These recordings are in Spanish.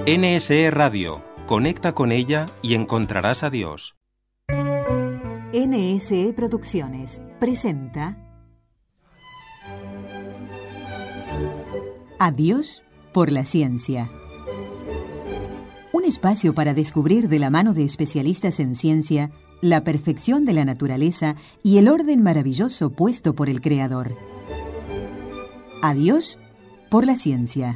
NSE Radio. Conecta con ella y encontrarás a Dios. NSE Producciones presenta A Dios por la ciencia. Un espacio para descubrir de la mano de especialistas en ciencia la perfección de la naturaleza y el orden maravilloso puesto por el Creador. A Dios por la ciencia.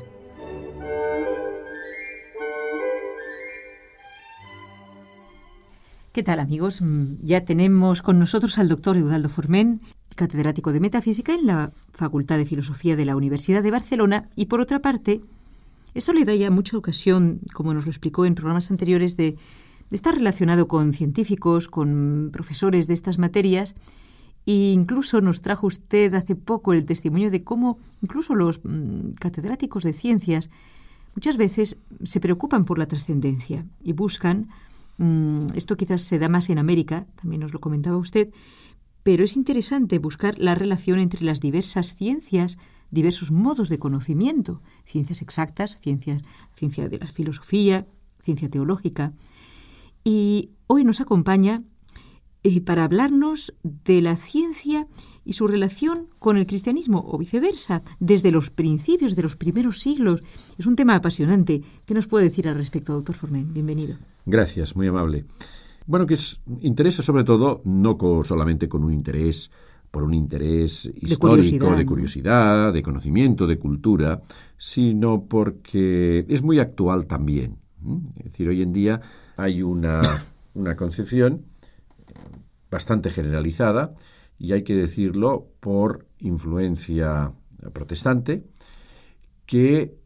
¿Qué tal, amigos? Ya tenemos con nosotros al doctor Eudaldo Forment, catedrático de Metafísica en la Facultad de Filosofía de la Universidad de Barcelona. Y por otra parte, esto le da ya mucha ocasión, como nos lo explicó en programas anteriores, de estar relacionado con científicos, con profesores de estas materias. E incluso nos trajo usted hace poco el testimonio de cómo incluso los catedráticos de ciencias muchas veces se preocupan por la trascendencia y buscan. Esto quizás se da más en América, también nos lo comentaba usted, pero es interesante buscar la relación entre las diversas ciencias, diversos modos de conocimiento, ciencias exactas, ciencia de la filosofía, ciencia teológica. Y hoy nos acompaña para hablarnos de la ciencia y su relación con el cristianismo, o viceversa, desde los principios de los primeros siglos. Es un tema apasionante. ¿Qué nos puede decir al respecto, doctor Forment? Bienvenido. Gracias, muy amable. Bueno, que interesa sobre todo, no solamente con un interés, por un interés histórico, de curiosidad, de conocimiento, de cultura, sino porque es muy actual también. Es decir, hoy en día hay una concepción bastante generalizada, y hay que decirlo por influencia protestante, que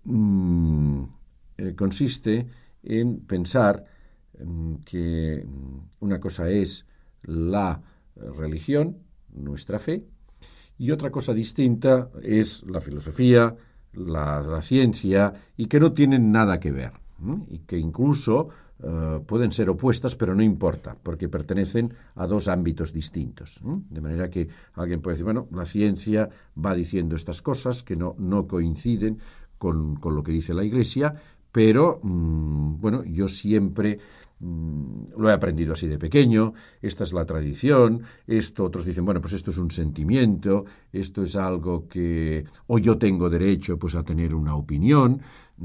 consiste en pensar que una cosa es la religión, nuestra fe, y otra cosa distinta es la filosofía, la ciencia, y que no tienen nada que ver, y que incluso pueden ser opuestas, pero no importa, porque pertenecen a dos ámbitos distintos. De manera que alguien puede decir, bueno, la ciencia va diciendo estas cosas que no coinciden con lo que dice la Iglesia, pero, bueno, yo siempre lo he aprendido así de pequeño, esta es la tradición, esto otros dicen, bueno, pues esto es un sentimiento, esto es algo que, o yo tengo derecho pues a tener una opinión,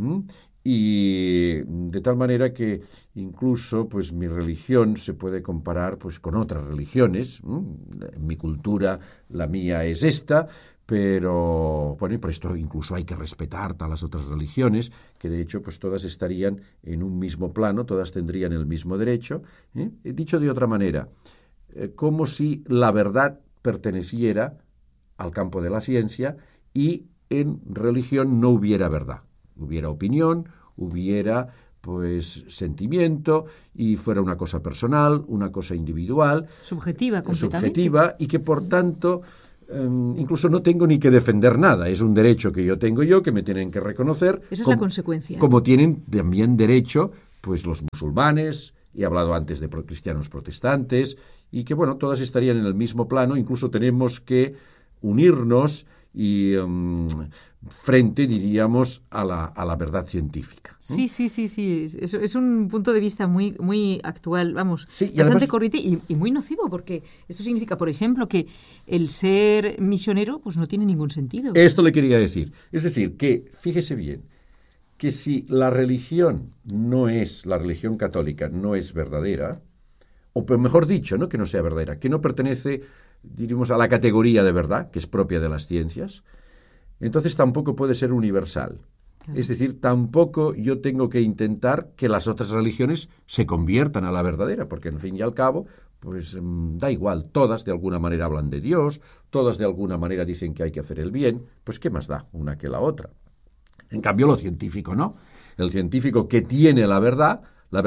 y de tal manera que incluso pues mi religión se puede comparar pues con otras religiones. Mi cultura, la mía es esta, pero bueno, y por esto incluso hay que respetar a las otras religiones, que de hecho pues todas estarían en un mismo plano, todas tendrían el mismo derecho. Dicho de otra manera, como si la verdad perteneciera al campo de la ciencia y en religión no hubiera verdad. Hubiera opinión, hubiera pues sentimiento, y fuera una cosa personal, una cosa individual, subjetiva completamente, subjetiva, y que por tanto incluso no tengo ni que defender nada. Es un derecho que yo tengo que me tienen que reconocer. Esa es la consecuencia. Como tienen también derecho pues los musulmanes, y he hablado antes de cristianos protestantes, y que bueno, todas estarían en el mismo plano. Incluso tenemos que unirnos y frente, diríamos, a la verdad científica. Sí. Es un punto de vista muy, muy actual, vamos, sí, bastante además corriente y muy nocivo, porque esto significa, por ejemplo, que el ser misionero pues no tiene ningún sentido. Esto le quería decir. Es decir, que, fíjese bien, que si la religión la religión católica no es verdadera, o mejor dicho, no que no sea verdadera, que no pertenece, diríamos, a la categoría de verdad, que es propia de las ciencias, entonces tampoco puede ser universal. Claro. Es decir, tampoco yo tengo que intentar que las otras religiones se conviertan a la verdadera, porque al fin y al cabo, pues da igual, todas de alguna manera hablan de Dios, todas de alguna manera dicen que hay que hacer el bien, pues ¿qué más da una que la otra? En cambio, lo científico no. El científico que tiene la verdad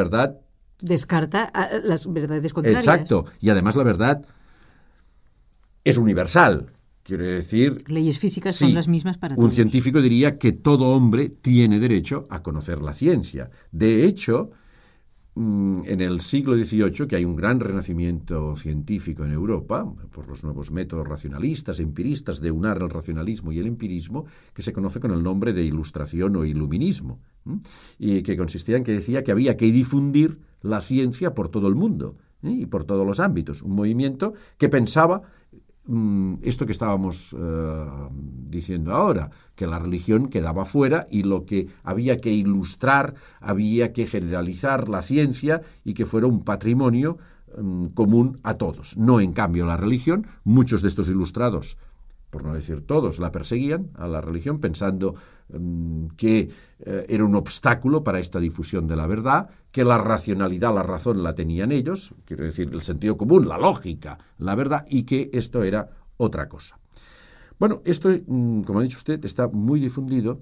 descarta las verdades contrarias. Exacto, y además la verdad es universal. Quiere decir... Leyes físicas son las mismas para todos. Un científico diría que todo hombre tiene derecho a conocer la ciencia. De hecho, en el siglo XVIII, que hay un gran renacimiento científico en Europa, por los nuevos métodos racionalistas, empiristas, de unar el racionalismo y el empirismo, que se conoce con el nombre de Ilustración o Iluminismo. y que consistía en que decía que había que difundir la ciencia por todo el mundo y por todos los ámbitos. Un movimiento que pensaba esto que estábamos diciendo ahora, que la religión quedaba fuera y lo que había que ilustrar, había que generalizar la ciencia y que fuera un patrimonio común a todos. No, en cambio, la religión, muchos de estos ilustrados, por no decir todos, la perseguían a la religión pensando que era un obstáculo para esta difusión de la verdad, que la racionalidad, la razón la tenían ellos, quiero decir, el sentido común, la lógica, la verdad, y que esto era otra cosa. Bueno, esto, como ha dicho usted, está muy difundido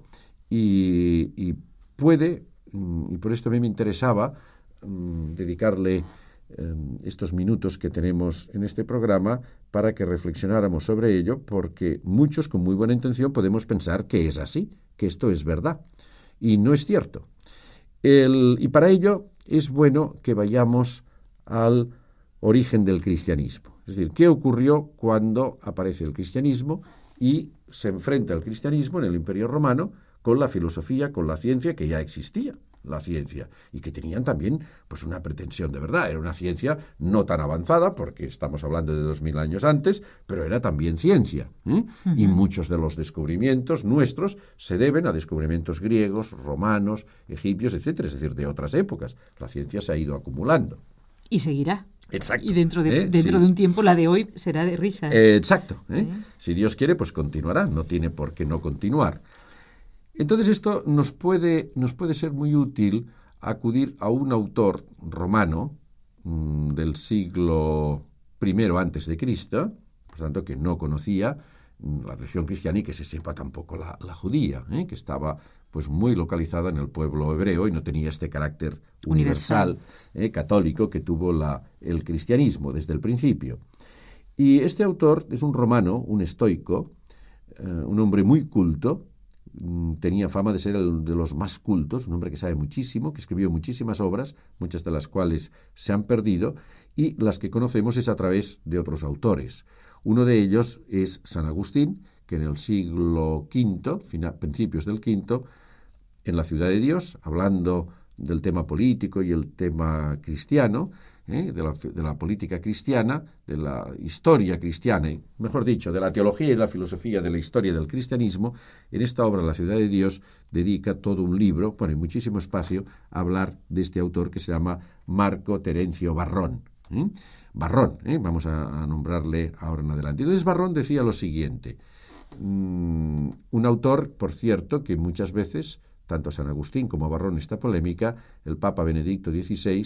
y puede, y por esto a mí me interesaba dedicarle estos minutos que tenemos en este programa para que reflexionáramos sobre ello, porque muchos con muy buena intención podemos pensar que es así, que esto es verdad, y no es cierto. Y para ello es bueno que vayamos al origen del cristianismo. Es decir, ¿qué ocurrió cuando aparece el cristianismo y se enfrenta el cristianismo en el Imperio Romano con la filosofía, con la ciencia que ya existía? La ciencia, y que tenían también pues una pretensión de verdad. Era una ciencia no tan avanzada, porque estamos hablando de 2000 años antes, pero era también ciencia. Y muchos de los descubrimientos nuestros se deben a descubrimientos griegos, romanos, egipcios, etcétera, es decir, de otras épocas. La ciencia se ha ido acumulando. Y seguirá. Exacto. Y dentro de un tiempo la de hoy será de risa. Exacto. Si Dios quiere, pues continuará. No tiene por qué no continuar. Entonces esto nos puede ser muy útil acudir a un autor romano del siglo I antes de Cristo, por tanto que no conocía la religión cristiana y que se sepa tampoco la judía, que estaba pues muy localizada en el pueblo hebreo y no tenía este carácter universal. Católico que tuvo el cristianismo desde el principio. Y este autor es un romano, un estoico, un hombre muy culto. Tenía fama de ser el de los más cultos, un hombre que sabe muchísimo, que escribió muchísimas obras, muchas de las cuales se han perdido, y las que conocemos es a través de otros autores. Uno de ellos es San Agustín, que en el siglo V, principios del V, en la Ciudad de Dios, hablando del tema político y el tema cristiano, de la política cristiana, de la historia cristiana, mejor dicho, de la teología y la filosofía de la historia del cristianismo, en esta obra, La Ciudad de Dios, dedica todo un libro, y muchísimo espacio, a hablar de este autor que se llama Marco Terencio Varrón. Varrón, vamos a nombrarle ahora en adelante. Entonces Varrón decía lo siguiente, un autor, por cierto, que muchas veces, tanto San Agustín como Varrón, esta polémica, el Papa Benedicto XVI,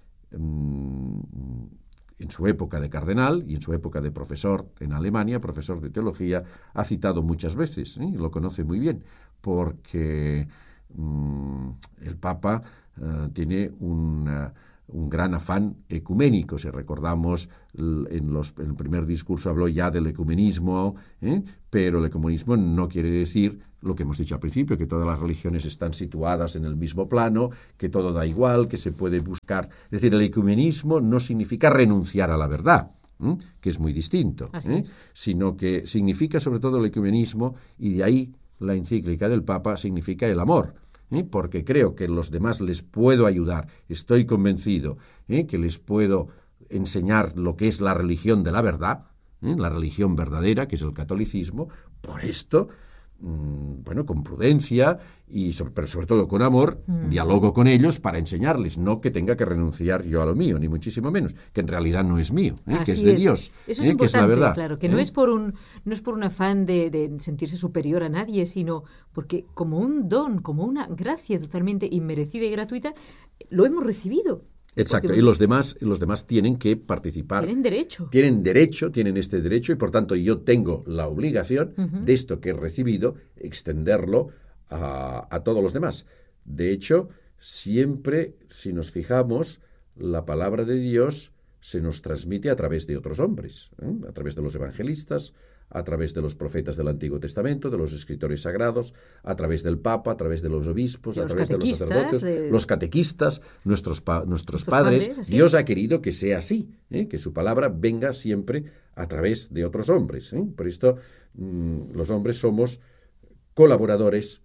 en su época de cardenal y en su época de profesor en Alemania, profesor de teología, ha citado muchas veces, lo conoce muy bien, porque el Papa tiene un gran afán ecuménico. Si recordamos, en el primer discurso habló ya del ecumenismo, pero el ecumenismo no quiere decir lo que hemos dicho al principio, que todas las religiones están situadas en el mismo plano, que todo da igual, que se puede buscar. Es decir, el ecumenismo no significa renunciar a la verdad, que es muy distinto, sino que significa sobre todo el ecumenismo, y de ahí la encíclica del Papa significa el amor. Porque creo que los demás les puedo ayudar, estoy convencido que les puedo enseñar lo que es la religión de la verdad, la religión verdadera, que es el catolicismo. Por esto, con prudencia, pero sobre todo con amor, dialogo con ellos para enseñarles, no que tenga que renunciar yo a lo mío, ni muchísimo menos, que en realidad no es mío, que es de Dios, eso es importante, que es la verdad. Claro, que no es por un afán de sentirse superior a nadie, sino porque como un don, como una gracia totalmente inmerecida y gratuita, lo hemos recibido. Exacto, y los demás tienen que participar. Tienen derecho. Tienen este derecho, y por tanto yo tengo la obligación de esto que he recibido, extenderlo a todos los demás. De hecho, siempre, si nos fijamos, la palabra de Dios se nos transmite a través de otros hombres, a través de los evangelistas, a través de los profetas del Antiguo Testamento, de los escritores sagrados, a través del Papa, a través de los obispos, a través de los sacerdotes, los catequistas, nuestros padres. Dios ha querido que sea así, que su palabra venga siempre a través de otros hombres. Por esto los hombres somos colaboradores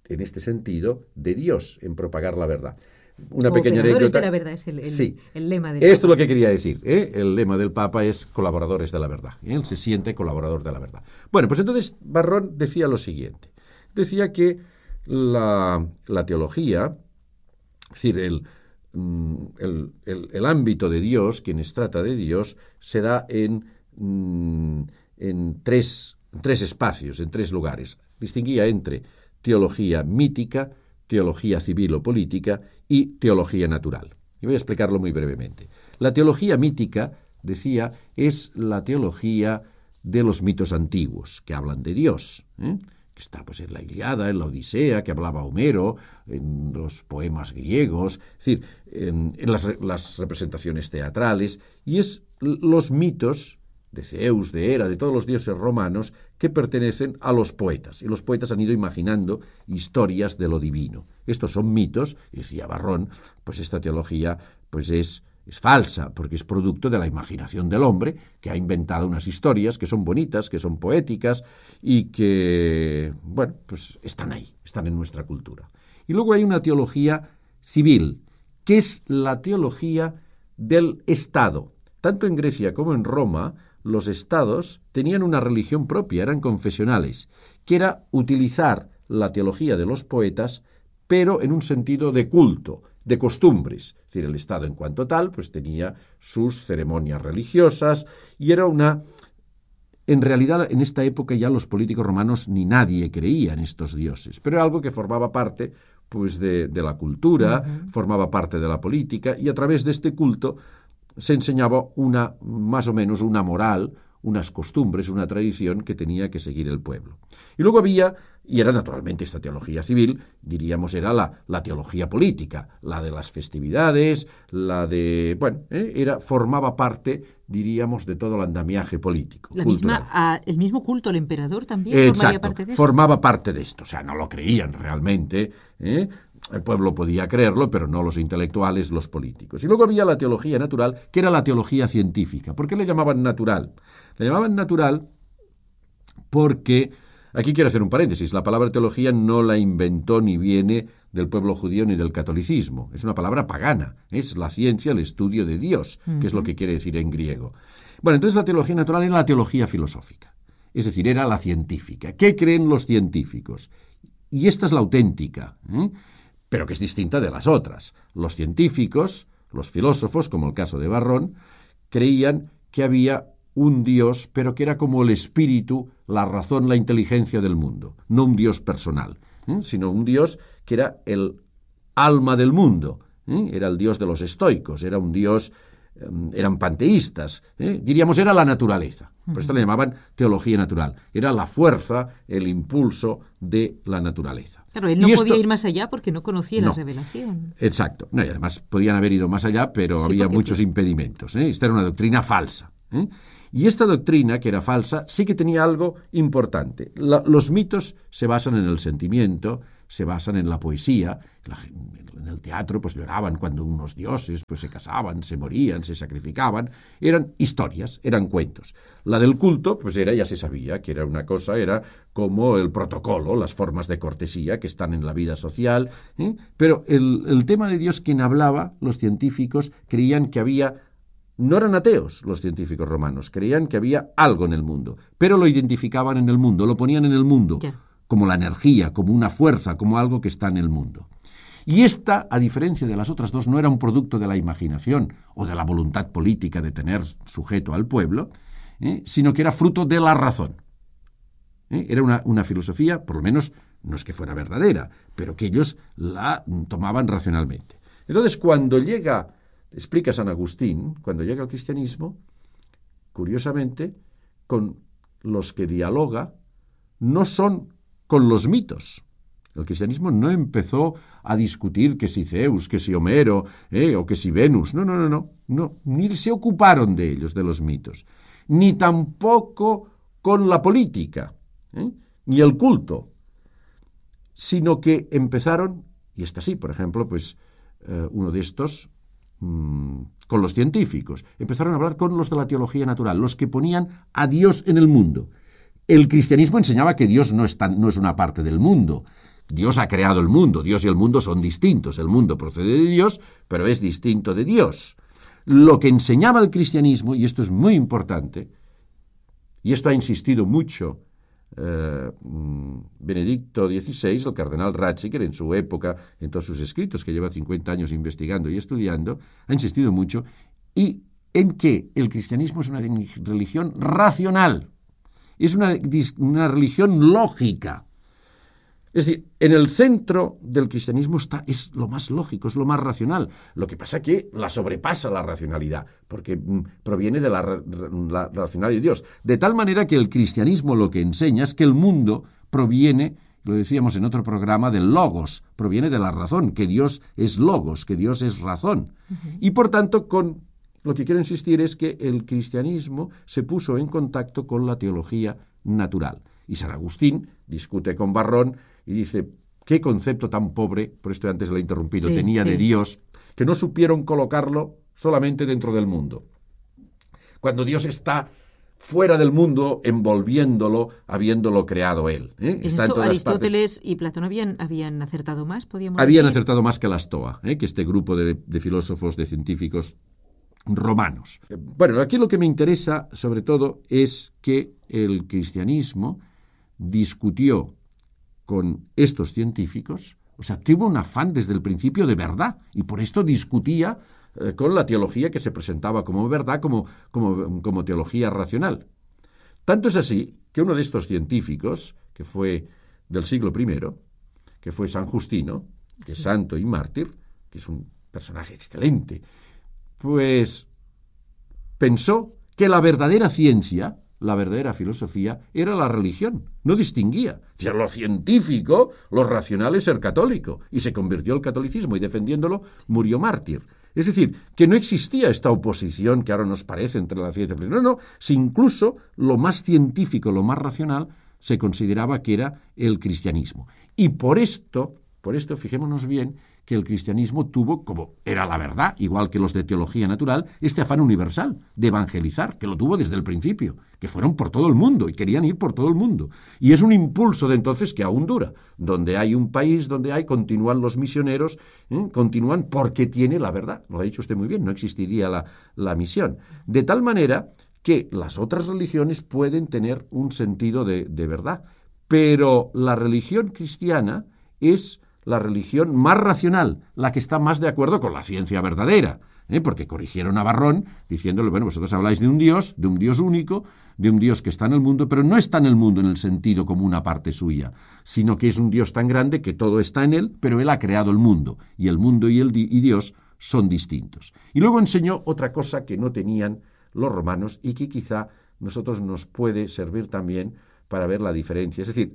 en este sentido, de Dios, en propagar la verdad. Una pequeña anécdota. De la verdad es el lema del Esto Papa. es lo que quería decir. El lema del Papa es colaboradores de la verdad. Él se siente colaborador de la verdad. Bueno, pues entonces Barrón decía lo siguiente. Decía que la teología, es decir, el ámbito de Dios, quienes trata de Dios, se da en tres espacios, en tres lugares. Distinguía entre teología mítica, teología civil o política y teología natural. Y voy a explicarlo muy brevemente. La teología mítica, decía, es la teología de los mitos antiguos, que hablan de Dios, que está pues en la Ilíada, en la Odisea, que hablaba Homero, en los poemas griegos, es decir, en las representaciones teatrales, y es los mitos de Zeus, de Hera, de todos los dioses romanos que pertenecen a los poetas. Y los poetas han ido imaginando historias de lo divino. Estos son mitos, decía Barrón, pues esta teología pues es falsa, porque es producto de la imaginación del hombre, que ha inventado unas historias que son bonitas, que son poéticas y que, bueno, pues están ahí, están en nuestra cultura. Y luego hay una teología civil, que es la teología del Estado. Tanto en Grecia como en Roma, los estados tenían una religión propia, eran confesionales, que era utilizar la teología de los poetas, pero en un sentido de culto, de costumbres. Es decir, el Estado en cuanto tal, pues tenía sus ceremonias religiosas y era una... En realidad, en esta época ya los políticos romanos ni nadie creía en estos dioses, pero era algo que formaba parte pues de la cultura, formaba parte de la política, y a través de este culto se enseñaba más o menos una moral, unas costumbres, una tradición que tenía que seguir el pueblo. Y luego había, y era naturalmente esta teología civil, diríamos, era la teología política, la de las festividades, la de, bueno, formaba parte, diríamos, de todo el andamiaje político. El mismo culto al emperador también formaría parte de esto. Formaba parte de esto, o sea, no lo creían realmente, El pueblo podía creerlo, pero no los intelectuales, los políticos. Y luego había la teología natural, que era la teología científica. ¿Por qué le llamaban natural? Le llamaban natural porque, aquí quiero hacer un paréntesis, la palabra teología no la inventó ni viene del pueblo judío ni del catolicismo. Es una palabra pagana, es la ciencia, el estudio de Dios, que es lo que quiere decir en griego. Bueno, entonces la teología natural era la teología filosófica, es decir, era la científica. ¿Qué creen los científicos? Y esta es la auténtica, pero que es distinta de las otras. Los científicos, los filósofos, como el caso de Barrón, creían que había un Dios, pero que era como el espíritu, la razón, la inteligencia del mundo, no un Dios personal, sino un Dios que era el alma del mundo, era el Dios de los estoicos, era un Dios, eran panteístas, diríamos, era la naturaleza. Por esto le llamaban teología natural, era la fuerza, el impulso de la naturaleza. Claro, él no podía ir más allá porque no conocía la revelación. Exacto. No, y además podían haber ido más allá, pero había muchos impedimentos. Esta era una doctrina falsa. Y esta doctrina, que era falsa, sí que tenía algo importante. Los mitos se basan en el sentimiento, se basan en la poesía. En el teatro pues lloraban cuando unos dioses pues se casaban, se morían, se sacrificaban. Eran historias, eran cuentos. La del culto pues ya se sabía que era una cosa, era como el protocolo, las formas de cortesía que están en la vida social. Pero el tema de Dios, quien hablaba, los científicos creían que había... No eran ateos los científicos romanos, creían que había algo en el mundo, pero lo identificaban en el mundo, lo ponían en el mundo, como la energía, como una fuerza, como algo que está en el mundo. Y esta, a diferencia de las otras dos, no era un producto de la imaginación o de la voluntad política de tener sujeto al pueblo, sino que era fruto de la razón. Era una filosofía, por lo menos, no es que fuera verdadera, pero que ellos la tomaban racionalmente. Entonces, cuando explica San Agustín, cuando llega al cristianismo, curiosamente, con los que dialoga no son con los mitos. El cristianismo no empezó a discutir que si Zeus, que si Homero, o que si Venus. No. Ni se ocuparon de ellos, de los mitos. Ni tampoco con la política, ni el culto. Sino que empezaron, y está así, por ejemplo, pues uno de estos... con los científicos. Empezaron a hablar con los de la teología natural, los que ponían a Dios en el mundo. El cristianismo enseñaba que Dios no es una parte del mundo. Dios ha creado el mundo, Dios y el mundo son distintos. El mundo procede de Dios, pero es distinto de Dios. Lo que enseñaba el cristianismo, y esto es muy importante, y esto ha insistido mucho Benedicto XVI, el cardenal Ratzinger, en su época, en todos sus escritos, que lleva 50 años investigando y estudiando, ha insistido mucho, y en que el cristianismo es una religión racional, es una religión lógica. Es decir, en el centro del cristianismo es lo más lógico, es lo más racional. Lo que pasa es que la sobrepasa la racionalidad, porque proviene de la racionalidad de Dios. De tal manera que el cristianismo lo que enseña es que el mundo proviene, lo decíamos en otro programa, del logos, proviene de la razón, que Dios es logos, que Dios es razón. Y por tanto, lo que quiero insistir es que el cristianismo se puso en contacto con la teología natural. Y San Agustín discute con Varrón y dice, qué concepto tan pobre, por esto antes lo he interrumpido, tenía de Dios, que no supieron colocarlo solamente dentro del mundo. Cuando Dios está fuera del mundo, envolviéndolo, habiéndolo creado Él. Está en todas Aristóteles partes. Y Platón habían acertado más, podríamos decir. Habían acertado más que la Stoa, que este grupo de filósofos, de científicos romanos. Bueno, aquí lo que me interesa, sobre todo, es que el cristianismo discutió con estos científicos, o sea, tuvo un afán desde el principio de verdad, y por esto discutía con la teología que se presentaba como verdad, como teología racional. Tanto es así que uno de estos científicos, que fue del siglo I, que fue San Justino, que es santo y mártir, que es un personaje excelente, pues pensó que la verdadera ciencia, la verdadera filosofía, era la religión. No distinguía. Decía, lo científico, lo racional es ser católico. Y se convirtió al catolicismo y defendiéndolo murió mártir. Es decir, que no existía esta oposición que ahora nos parece entre la ciencia y la religión. No, si incluso lo más científico, lo más racional, se consideraba que era el cristianismo. Y por esto, fijémonos bien, que el cristianismo tuvo, como era la verdad, igual que los de teología natural, este afán universal de evangelizar, que lo tuvo desde el principio, que fueron por todo el mundo y querían ir por todo el mundo. Y es un impulso de entonces que aún dura. Donde hay un país, continúan los misioneros, continúan porque tiene la verdad. Lo ha dicho usted muy bien, no existiría la misión. De tal manera que las otras religiones pueden tener un sentido de verdad, pero la religión cristiana es la religión más racional, la que está más de acuerdo con la ciencia verdadera, porque corrigieron a Varrón diciéndole, bueno, vosotros habláis de un Dios único, de un Dios que está en el mundo, pero no está en el mundo en el sentido como una parte suya, sino que es un Dios tan grande que todo está en Él, pero Él ha creado el mundo, y el mundo y Dios son distintos. Y luego enseñó otra cosa que no tenían los romanos y que quizá nosotros nos puede servir también para ver la diferencia. Es decir,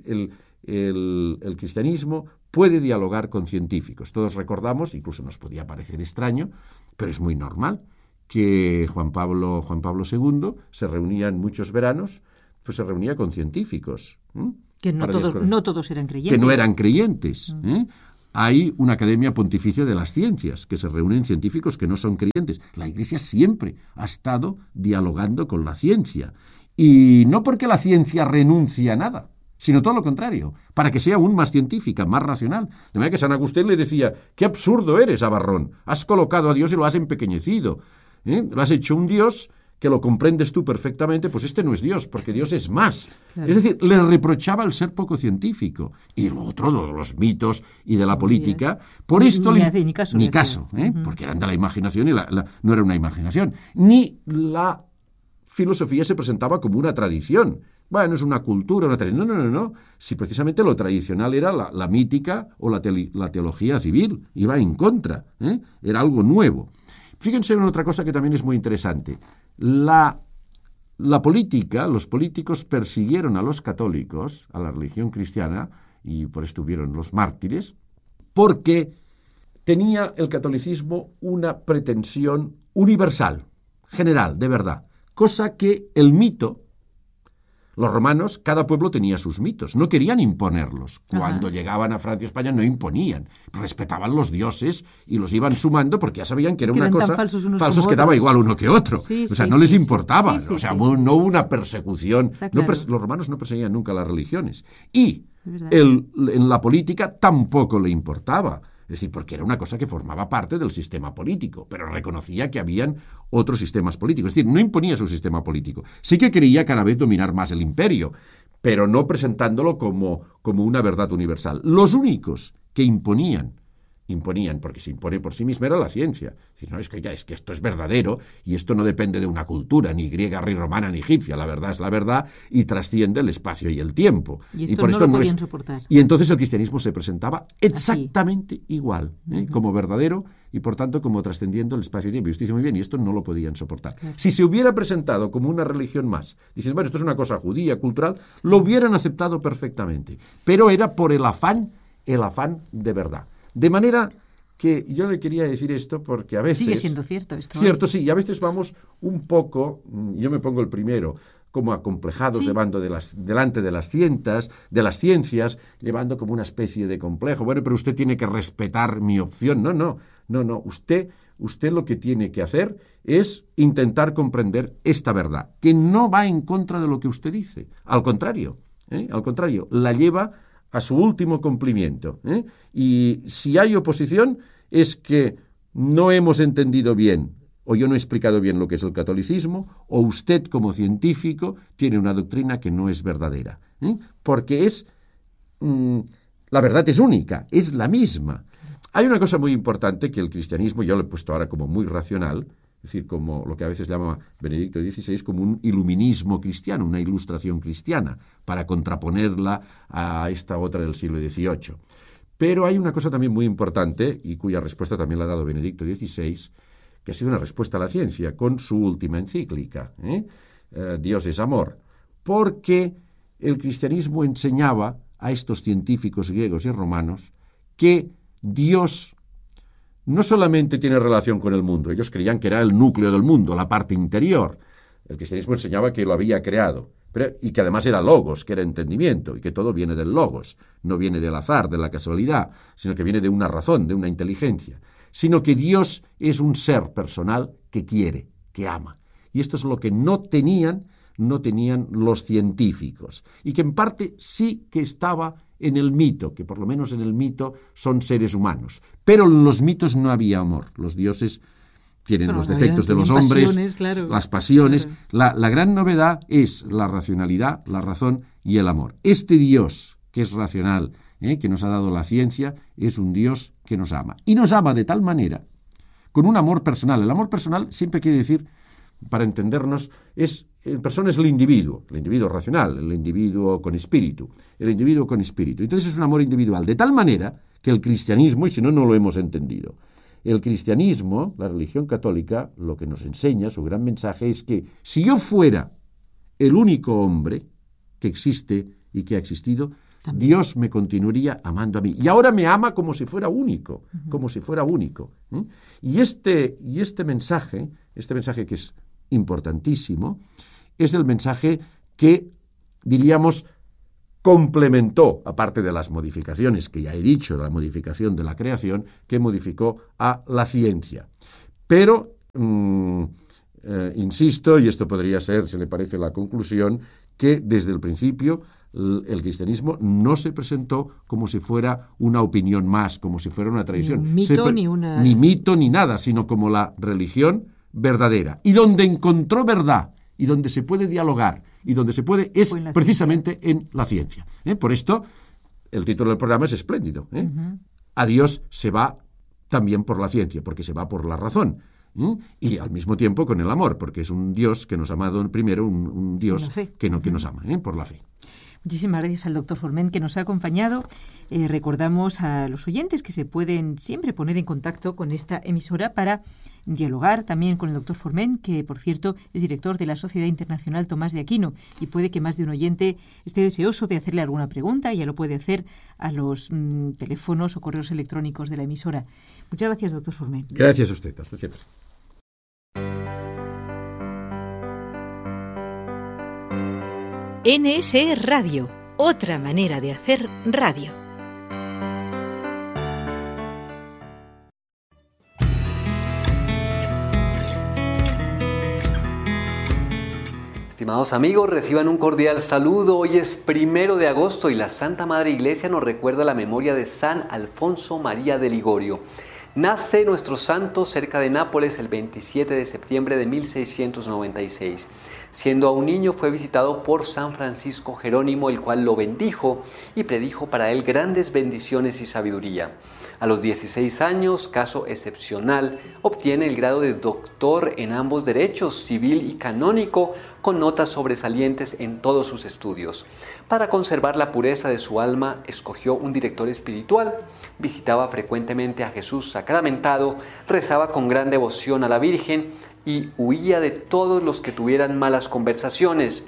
el cristianismo puede dialogar con científicos. Todos recordamos, incluso nos podía parecer extraño, pero es muy normal, que Juan Pablo II se reunía en muchos veranos, pues se reunía con científicos. Que no todos eran creyentes. Que no eran creyentes. Hay una academia pontificia de las ciencias, que se reúnen científicos que no son creyentes. La Iglesia siempre ha estado dialogando con la ciencia. Y no porque la ciencia renuncie a nada, sino todo lo contrario, para que sea aún más científica, más racional. De manera que San Agustín le decía, qué absurdo eres, Varrón, has colocado a Dios y lo has empequeñecido, lo has hecho un Dios que lo comprendes tú perfectamente, pues este no es Dios, porque Dios es más. Claro. Es decir, le reprochaba el ser poco científico. Y lo otro, de los mitos y de la política, por esto ni caso, porque eran de la imaginación y no era una imaginación. Ni la filosofía se presentaba como una tradición. Bueno, es una cultura, una tradición. No. Si precisamente lo tradicional era la mítica o la teología civil, iba en contra, era algo nuevo. Fíjense en otra cosa que también es muy interesante. La política, los políticos persiguieron a los católicos, a la religión cristiana, y por esto hubieron los mártires, porque tenía el catolicismo una pretensión universal, general, de verdad, cosa que el mito Los romanos, cada pueblo tenía sus mitos, no querían imponerlos. Cuando Ajá. llegaban a Francia y España no imponían, respetaban los dioses y los iban sumando porque ya sabían que era Que una eran tan cosa falsos unos falsos como que daba otros. igual uno que otro. Sí, o sea, sí, no les sí, sí. importaba. Sí, sí, o sea, sí, no sí. hubo una persecución. Está No claro. los romanos no perseguían nunca las religiones. Y Es verdad. en la política tampoco le importaba. Es decir, porque era una cosa que formaba parte del sistema político, pero reconocía que habían otros sistemas políticos. Es decir, no imponía su sistema político. Sí que quería cada vez dominar más el imperio, pero no presentándolo como una verdad universal. Los únicos que imponían, porque se impone por sí misma, era la ciencia. Es decir, no, es que esto es verdadero y esto no depende de una cultura, ni griega, ni romana, ni egipcia. La verdad es la verdad y trasciende el espacio y el tiempo. Y esto por no esto lo no podían es... soportar. Y entonces el cristianismo se presentaba exactamente igual, como verdadero y por tanto como trascendiendo el espacio y tiempo. Y usted dice muy bien, y esto no lo podían soportar. Claro. Si se hubiera presentado como una religión más, diciendo, bueno, esto es una cosa judía, cultural, lo hubieran aceptado perfectamente. Pero era por el afán de verdad. De manera que yo le quería decir esto porque a veces... Sigue siendo cierto esto. Cierto, sí, y a veces vamos un poco, yo me pongo el primero, como acomplejados Sí. delante de las ciencias, llevando como una especie de complejo. Bueno, pero usted tiene que respetar mi opción. No. Usted lo que tiene que hacer es intentar comprender esta verdad, que no va en contra de lo que usted dice. Al contrario, la lleva a su último cumplimiento. Y si hay oposición, es que no hemos entendido bien, o yo no he explicado bien lo que es el catolicismo, o usted como científico tiene una doctrina que no es verdadera. Porque la verdad es única, es la misma. Hay una cosa muy importante que el cristianismo, yo lo he puesto ahora como muy racional, es decir, como lo que a veces llama Benedicto XVI, como un iluminismo cristiano, una ilustración cristiana, para contraponerla a esta otra del siglo XVIII. Pero hay una cosa también muy importante, y cuya respuesta también la ha dado Benedicto XVI, que ha sido una respuesta a la ciencia, con su última encíclica, Dios es amor, porque el cristianismo enseñaba a estos científicos griegos y romanos que Dios no solamente tiene relación con el mundo, ellos creían que era el núcleo del mundo, la parte interior. El cristianismo enseñaba que lo había creado, y que además era logos, que era entendimiento, y que todo viene del logos, no viene del azar, de la casualidad, sino que viene de una razón, de una inteligencia, sino que Dios es un ser personal que quiere, que ama. Y esto es lo que no tenían los científicos, y que en parte sí que estaba en el mito, que por lo menos en el mito son seres humanos. Pero en los mitos no había amor. Los dioses tienen los defectos de los hombres, pasiones, claro. las pasiones. Claro. La gran novedad es la racionalidad, la razón y el amor. Este Dios, que es racional, que nos ha dado la ciencia, es un Dios que nos ama. Y nos ama de tal manera, con un amor personal. El amor personal siempre quiere decir, para entendernos, en persona es el individuo racional, el individuo con espíritu. Entonces es un amor individual, de tal manera que el cristianismo, y si no, no lo hemos entendido, el cristianismo, la religión católica, lo que nos enseña, su gran mensaje es que si yo fuera el único hombre que existe y que ha existido, también Dios me continuaría amando a mí. Y ahora me ama como si fuera único, Y este mensaje que es importantísimo, es el mensaje que, diríamos, complementó, aparte de las modificaciones que ya he dicho, la modificación de la creación, que modificó a la ciencia. Pero, insisto, y esto podría ser, se le parece la conclusión, que desde el principio el cristianismo no se presentó como si fuera una opinión más, como si fuera una tradición. Ni mito ni nada, sino como la religión verdadera. Y donde encontró verdad, y donde se puede dialogar, y donde se puede, es precisamente en la ciencia. Por esto, el título del programa es espléndido. A Dios se va también por la ciencia, porque se va por la razón. Y al mismo tiempo con el amor, porque es un Dios que nos ha amado primero, un Dios que nos ama, por la fe. Muchísimas gracias al doctor Forment que nos ha acompañado. Recordamos a los oyentes que se pueden siempre poner en contacto con esta emisora para dialogar también con el doctor Forment, que por cierto es director de la Sociedad Internacional Tomás de Aquino, y puede que más de un oyente esté deseoso de hacerle alguna pregunta, y ya lo puede hacer a los teléfonos o correos electrónicos de la emisora. Muchas gracias, doctor Forment. Gracias a usted. Hasta siempre. NSE Radio, otra manera de hacer radio. Estimados amigos, reciban un cordial saludo. Hoy es 1 de agosto y la Santa Madre Iglesia nos recuerda la memoria de San Alfonso María de Ligorio. Nace nuestro santo cerca de Nápoles el 27 de septiembre de 1696. Siendo aún niño fue visitado por San Francisco Jerónimo, el cual lo bendijo y predijo para él grandes bendiciones y sabiduría. A los 16 años, caso excepcional, obtiene el grado de doctor en ambos derechos, civil y canónico, con notas sobresalientes en todos sus estudios. Para conservar la pureza de su alma, escogió un director espiritual, visitaba frecuentemente a Jesús sacramentado, rezaba con gran devoción a la Virgen y huía de todos los que tuvieran malas conversaciones.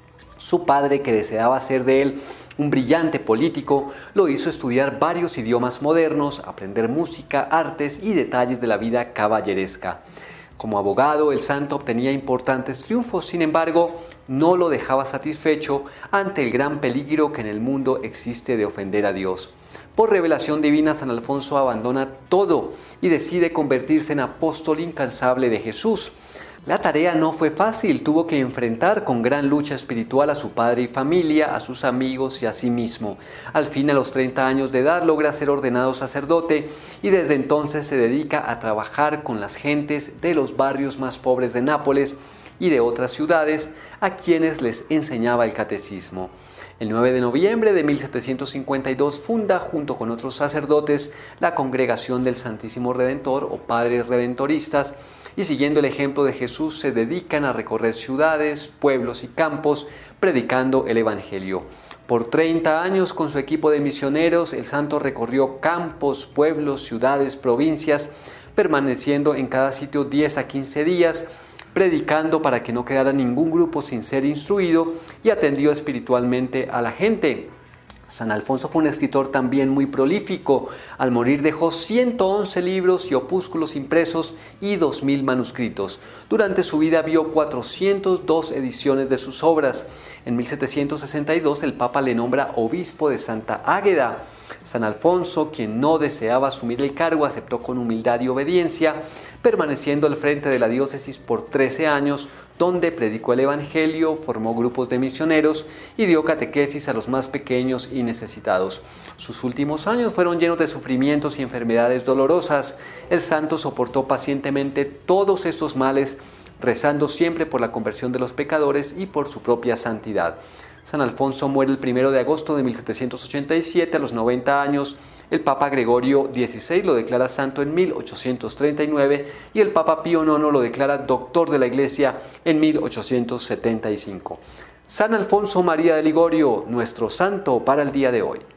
Su padre, que deseaba hacer de él un brillante político, lo hizo estudiar varios idiomas modernos, aprender música, artes y detalles de la vida caballeresca. Como abogado, el santo obtenía importantes triunfos, sin embargo, no lo dejaba satisfecho ante el gran peligro que en el mundo existe de ofender a Dios. Por revelación divina, San Alfonso abandona todo y decide convertirse en apóstol incansable de Jesús. La tarea no fue fácil, tuvo que enfrentar con gran lucha espiritual a su padre y familia, a sus amigos y a sí mismo. Al fin, a los 30 años de edad, logra ser ordenado sacerdote y desde entonces se dedica a trabajar con las gentes de los barrios más pobres de Nápoles y de otras ciudades, a quienes les enseñaba el catecismo. El 9 de noviembre de 1752 funda, junto con otros sacerdotes, la Congregación del Santísimo Redentor o Padres Redentoristas, y siguiendo el ejemplo de Jesús se dedican a recorrer ciudades, pueblos y campos, predicando el Evangelio. Por 30 años, con su equipo de misioneros, el santo recorrió campos, pueblos, ciudades, provincias, permaneciendo en cada sitio 10 a 15 días, predicando para que no quedara ningún grupo sin ser instruido y atendió espiritualmente a la gente. San Alfonso fue un escritor también muy prolífico. Al morir dejó 111 libros y opúsculos impresos y 2000 manuscritos. Durante su vida vio 402 ediciones de sus obras. En 1762 el Papa le nombra obispo de Santa Águeda. San Alfonso, quien no deseaba asumir el cargo, aceptó con humildad y obediencia, permaneciendo al frente de la diócesis por 13 años, donde predicó el Evangelio, formó grupos de misioneros y dio catequesis a los más pequeños y necesitados. Sus últimos años fueron llenos de sufrimientos y enfermedades dolorosas. El santo soportó pacientemente todos estos males, rezando siempre por la conversión de los pecadores y por su propia santidad. San Alfonso muere el 1 de agosto de 1787 a los 90 años. El Papa Gregorio XVI lo declara santo en 1839 y el Papa Pío IX lo declara doctor de la Iglesia en 1875. San Alfonso María de Ligorio, nuestro santo para el día de hoy.